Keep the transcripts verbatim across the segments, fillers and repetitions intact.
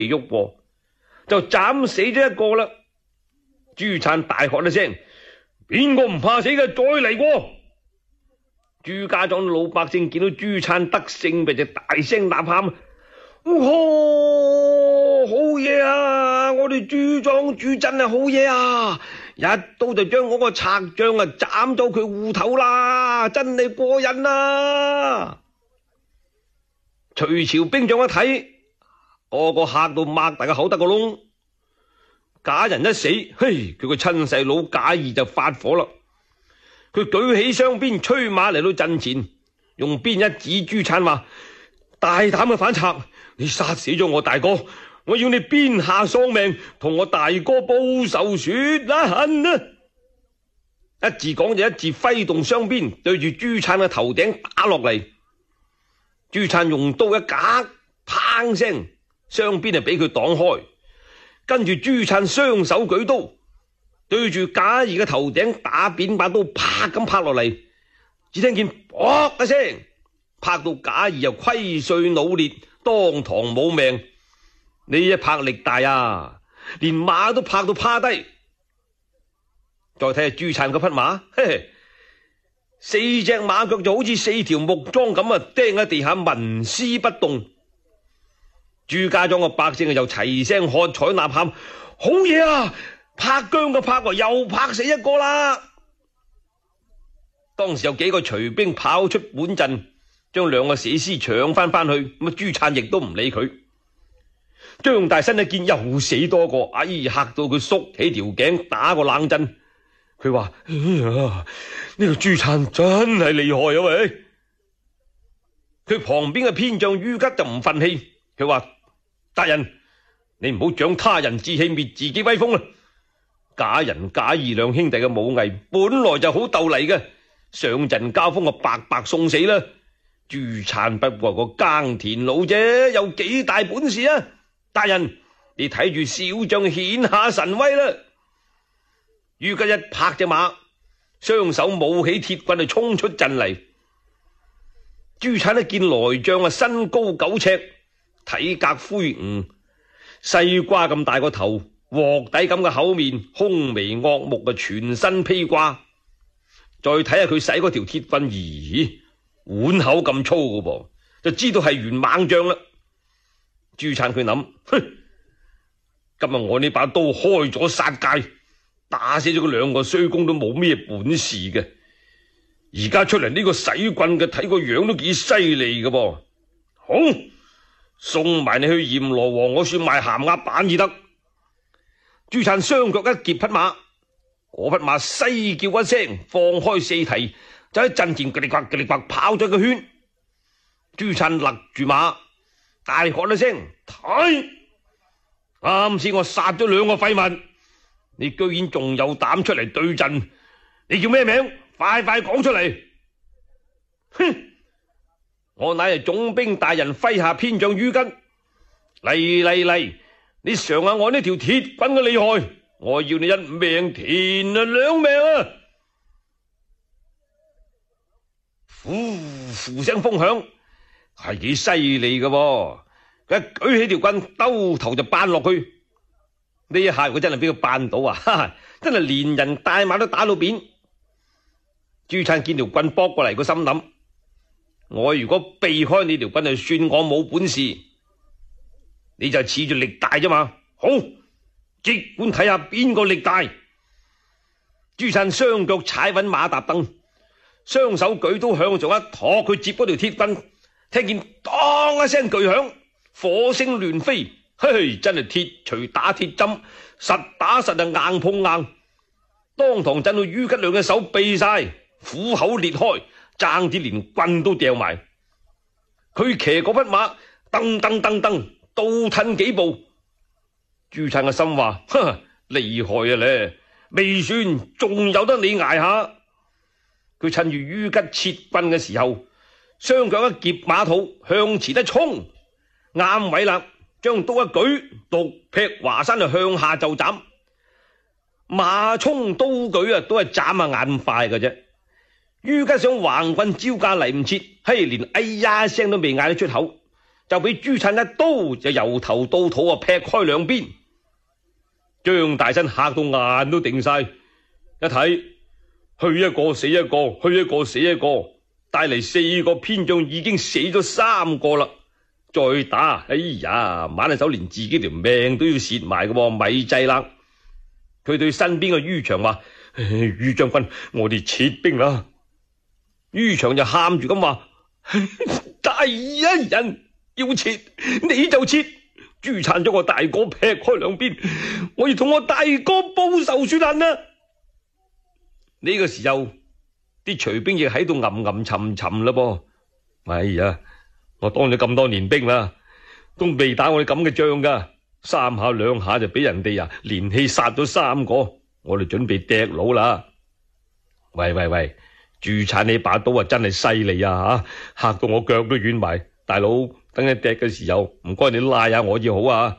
喐過，就斬死咗一個啦。朱粲大喝一聲：邊個唔怕死嘅，再嚟過！朱家莊老百姓見到朱粲得勝，咪就大聲吶喊：哦，好嘢啊！我哋朱莊主真係好嘢啊！一刀就將嗰個賊將啊斬咗佢戶頭啦，真係過癮啊！隋朝兵將一睇，個個嚇到擘大個口得個窿。賈人一死，嘿，佢個親細佬賈誼就發火啦。佢舉起雙鞭，催馬嚟到陣前，用鞭一指朱粲話：大膽嘅反賊，你殺死咗我大哥，我要你鞭下喪命，同我大哥報仇雪恨啊！一字講就一字揮動雙鞭，對住朱粲嘅頭頂打落嚟。朱粲用刀一夾，砰聲，雙鞭就俾佢擋開。跟住朱粲雙手舉刀，對住賈誼嘅頭頂打扁，把刀啪咁拍落嚟。只聽見卜一聲，拍到賈誼又虧碎腦裂，當堂冇命。呢一拍力大啊，連馬都拍到趴低。再睇下朱粲嗰匹馬，嘿嘿，四隻馬腳就好似四條木樁咁啊，釘喺地下紋絲不動。朱家莊嘅百姓又齊聲喝彩吶喊：好嘢啊！拍姜嘅拍過，又拍死一個啦！當時有幾個隨兵跑出本陣，將兩個死屍搶翻翻去。咁啊，朱粲亦都唔理佢。張大新一見又死多個，哎，嚇到佢縮起條頸打個冷震。佢話：哎呀，呢個朱粲真係厲害啊！喂，佢旁邊嘅偏將于吉就唔忿氣，佢話：大人，你唔好長他人志氣，滅自己威風啦！賈人賈誼兩兄弟嘅武藝本來就好鬥嚟嘅，上陣交鋒就白白送死啦。朱粲不過個耕田佬啫，有幾大本事啊！大人，你睇住小將顯下神威啦！于吉一拍隻馬，雙手舞起鐵棍就衝出陣嚟。朱粲一見來將啊，身高九尺，體格魁梧，西瓜咁大個頭，鑊底咁嘅口面，凶眉惡目嘅，全身披掛。再睇下佢使嗰條鐵棍，咦，碗口咁粗嘅噃，就知道係員猛將啦。朱粲佢諗，哼，今日我呢把刀開咗殺戒，打死咗嗰兩個衰公都冇咩本事嘅，而家出嚟呢個使棍嘅，睇個樣都幾犀利嘅噃。好，送埋你去閻羅王，我算賣鹹鴨蛋至得。朱粲雙腳一夾匹馬，嗰匹馬西叫一聲，放開四蹄，就喺陣前嘰哩呱嘰哩呱跑咗個圈。朱粲勒住馬，大喝一聲：睇！啱先我殺咗兩個廢物，你居然仲有膽出嚟對陣？你叫咩名？快快講出嚟！哼！我乃係總兵大人麾下偏將于吉。嚟嚟嚟！你嘗下我呢條鐵棍嘅厲害，我要你一命填啊兩命啊！呼呼聲風響，係幾犀利嘅喎！佢一舉起條棍，兜頭就扳落去。呢一下佢真係俾佢扳到啊！哈哈，真係連人帶馬都打到扁。朱粲見條棍搏過嚟，個心諗：我如果避開你條棍，就算我冇本事。你就恃住力大啫嘛，好，即管睇下邊個力大。朱粲雙腳踩穩馬踏蹬，雙手舉刀向上一托，佢接嗰條鐵棍，聽見當一聲巨響，火星亂飛，嘿嘿，真係鐵錘打鐵針，實打實啊硬碰硬，當堂震到于吉亮嘅手痹晒，虎口裂開，爭啲連棍都掉埋。佢騎嗰匹馬，噔噔噔噔。倒褪幾步，朱粲嘅心話：呵，厲害啊咧，未算，仲有得你挨下。佢趁住于吉切棍嘅時候，雙腳一夾馬肚，向前一衝，啱位啦，將刀一舉，獨劈華山就向下就斬。馬衝刀舉啊，都係斬下眼快嘅啫。于吉想橫棍招架嚟唔切，嘿，連哎呀聲都未嗌得出口， 就俾朱粲一刀就由頭到肚啊劈開兩邊。張大新嚇到眼都定晒，一睇去一個死一個，去一個死一個，帶嚟四個偏將已經死咗三個啦。再打，哎呀，馬下手連自己條命都要蝕埋嘅，咪制啦！佢對身邊嘅于祥話：于將軍，我哋撤兵啦！于祥就喊住咁話：大人要撤，你就撤。朱粲將我大哥劈開兩邊，我要同我大哥報仇雪恨啊！呢個時候，啲隨兵亦喺度吟吟沉沉啦噃。哎呀，我當咗咁多年兵啦，都未打我哋咁嘅仗噶，三下兩下就俾人哋啊連氣殺咗三個，我哋準備掟佬啦！喂喂喂，朱粲呢把刀啊真係犀利啊吓，嚇到我腳都軟埋，大佬。等你掟嘅時候，唔該你拉下我至好啊！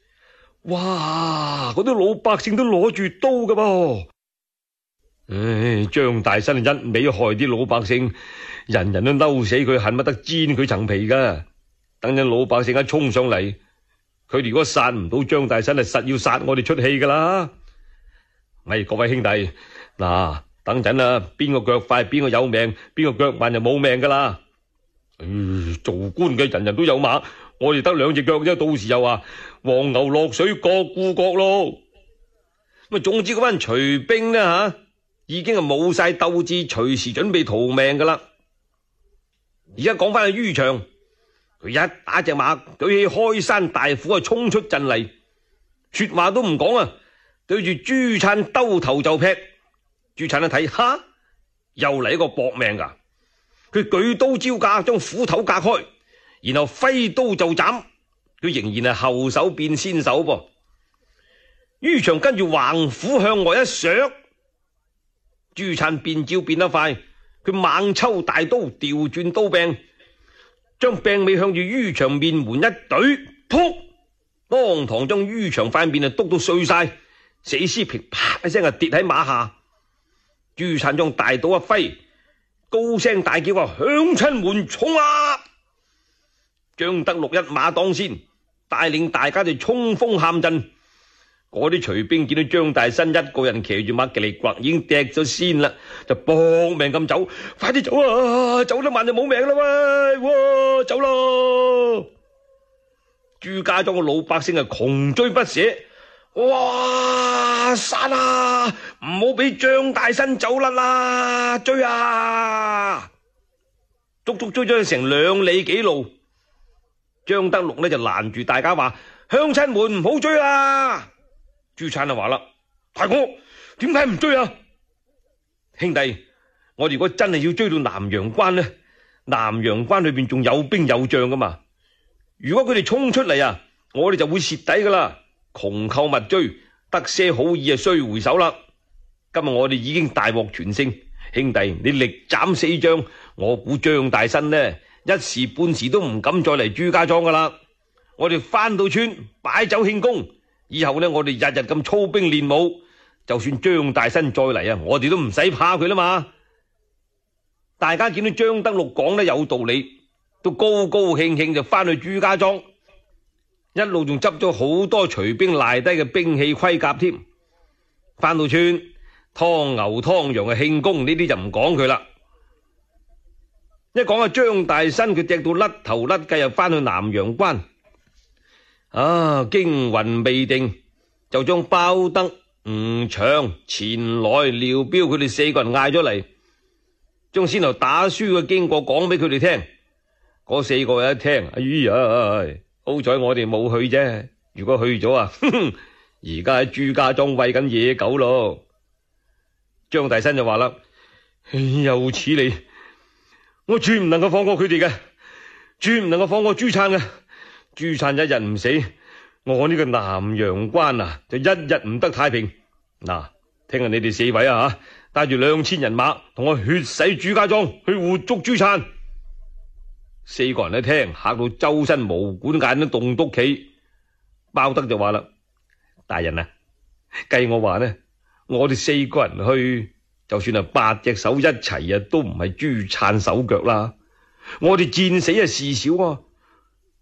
哇，嗰啲老百姓都攞住刀噶噃！唉，張大新一味害啲老百姓，人人都嬲死佢，恨不得煎佢層皮噶。等陣老百姓一衝上嚟，佢哋如果殺唔到張大新，係實要殺我哋出氣噶啦！喂，各位兄弟，嗱，等陣啊，邊個腳快，邊個有命，邊個腳慢就冇命噶啦！唉，做官嘅人人都有馬，我哋得兩隻腳啫，到時又話黃牛落水各顧各咯。咁啊，總之嗰班隨兵呢吓，已經係冇晒鬥志，隨時準備逃命噶啦。而家講翻去于祥，佢一打隻馬，舉起開山大斧啊，衝出陣嚟，說話都唔講啊，對住朱粲兜頭就劈。朱粲一睇，哈，又嚟一個搏命噶。佢舉刀招架，將斧頭隔開，然後揮刀就斬。佢仍然係後手變先手噃。于祥跟住橫斧向外一削，朱粲變招變得快，佢猛抽大刀，調轉刀柄，將柄尾向住于祥面門一懟，撲！當堂將于祥塊面啊篤到碎晒，死屍皮啪一聲啊跌喺馬下。朱粲將大刀一揮，高聲大叫話：鄉親們衝啊！張德祿一馬當先，帶領大家就衝鋒陷陣。嗰啲隨兵見到張大新一個人騎住馬吉利刮已經趯咗先啦，就搏命咁走，快啲走啊！走得慢就冇命啦喂！哇，走咯！朱家莊嘅老百姓啊窮追不捨，哇！殺啊！唔好俾張大新走甩啦！追啊！足足追咗成兩里幾路。張德祿呢就攔住大家話：鄉親們唔好追啊！朱粲就話啦：大哥，點解唔追啊？兄弟，我哋如果真係要追到南陽關呢，南陽關裏邊仲有兵有將噶嘛？如果佢哋衝出嚟啊，我哋就會蝕底噶啦。窮寇勿追，得些好意啊，須回首啦。今日我哋已經大獲全勝，兄弟你力斬四將，我估張大新呢一時半時都唔敢再嚟朱家莊噶啦。我哋翻到村擺酒慶功。以後呢，我哋日日咁操兵練武，就算張大新再嚟啊，我哋都唔使怕佢啦嘛。大家見到張德祿講得有道理，都高高興興就翻去朱家莊，一路仲執咗好多隨兵賴低嘅兵器盔甲添。翻到村湯牛湯羊嘅慶功呢啲就唔講佢啦。一講阿張大新，佢趯到甩頭甩計又翻去南陽關。啊！驚魂未定，就將包德、吳祥、錢來、廖彪佢哋四個人嗌咗嚟，將先頭打輸嘅經過講俾佢哋聽。嗰四個人一聽，哎呀，好彩我哋冇去啫，如果去咗啊，而家喺朱家莊餵緊野狗咯。張大新就話啦：又此理，我絕唔能夠放過佢哋嘅，絕唔能夠放過朱粲嘅。朱粲一日唔死，我呢個南陽關啊就一日唔得太平。嗱，聽日你哋四位啊吓，帶住兩千人馬同我血洗朱家莊，去活捉朱粲。四個人一聽，嚇到周身毛管眼都棟篤企。包德就話啦：大人啊，計我話呢，我哋四個人去，就算係八隻手一齊啊，都唔係朱粲手腳啦。我哋戰死啊事少啊，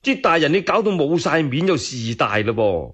即大人你搞到冇晒面就是大嘞噃。